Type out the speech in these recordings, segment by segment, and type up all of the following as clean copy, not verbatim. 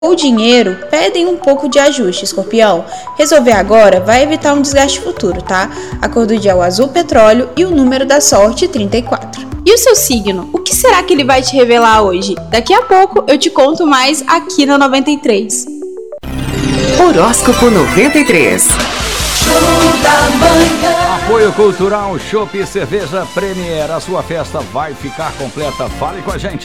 O dinheiro pedem um pouco de ajuste, Escorpião. Resolver agora vai evitar um desgaste futuro, tá? A cor do dia é o azul petróleo e o número da sorte 34. E o seu signo? O que será que ele vai te revelar hoje? Daqui a pouco eu te conto mais aqui na 93. Horóscopo 93. Show da manhã. Apoio Cultural Chopp e Cerveja Premier. A sua festa vai ficar completa. Fale com a gente.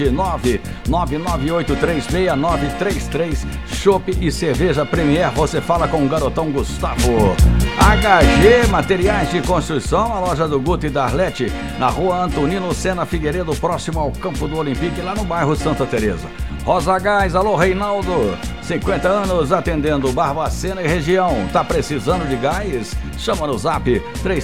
998366933. Chopp e Cerveja Premier. Você fala com o garotão Gustavo. HG Materiais de Construção. A loja do Guto e da Arlete. Na rua Antonino Sena Figueiredo, próximo ao Campo do Olympique, lá no bairro Santa Teresa. Rosa Gás. Alô, Reinaldo. 50 anos atendendo Barbacena e região. Tá precisando de gás? Chama no zap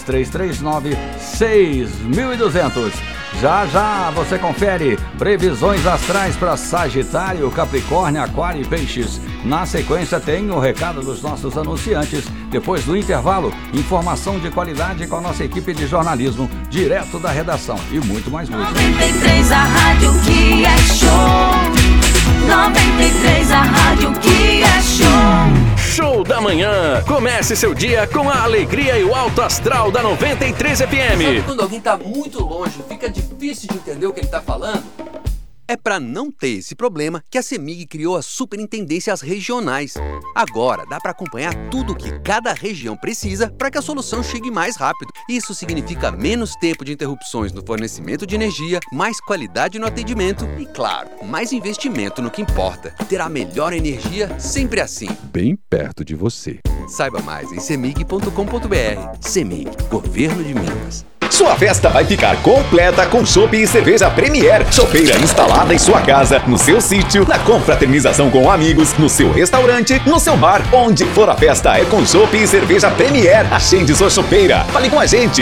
3339-6200. Já você confere previsões astrais para Sagitário, Capricórnio, Aquário e Peixes. Na sequência tem o recado dos nossos anunciantes. Depois do intervalo, informação de qualidade com a nossa equipe de jornalismo, direto da redação e muito mais música. 93, a rádio que é show. 93, a rádio que é show. Show da manhã. Comece seu dia com a alegria e o alto astral da 93 FM. Sabe quando alguém tá muito longe, fica difícil de entender o que ele tá falando? É para não ter esse problema que a CEMIG criou as superintendências regionais. Agora dá para acompanhar tudo o que cada região precisa para que a solução chegue mais rápido. Isso significa menos tempo de interrupções no fornecimento de energia, mais qualidade no atendimento e, claro, mais investimento no que importa. Ter a melhor energia sempre assim. Bem perto de você. Saiba mais em cemig.com.br. CEMIG, Governo de Minas. Sua festa vai ficar completa com chopp e cerveja Premier. Chopeira instalada em sua casa, no seu sítio, na confraternização com amigos, no seu restaurante, no seu bar. Onde for a festa é com chopp e cerveja Premier. Agende sua chopeira. Fale com a gente.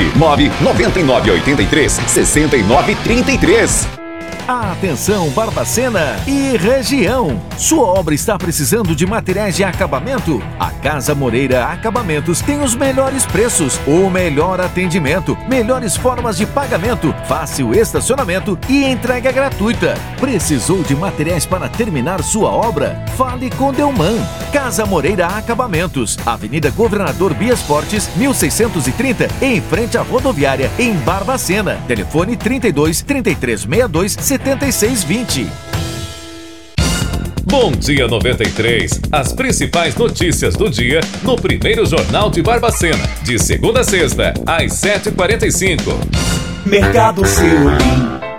99983-6933. Atenção, Barbacena e região. Sua obra está precisando de materiais de acabamento? A Casa Moreira Acabamentos tem os melhores preços, o melhor atendimento, melhores formas de pagamento, fácil estacionamento e entrega gratuita. Precisou de materiais para terminar sua obra? Fale com Delman. Casa Moreira Acabamentos, Avenida Governador Bias Fortes, 1630, em frente à rodoviária, em Barbacena. Telefone 32 3362 7620. Bom dia 93. As principais notícias do dia no primeiro Jornal de Barbacena, de segunda a sexta, às 7h45. Mercado Serolim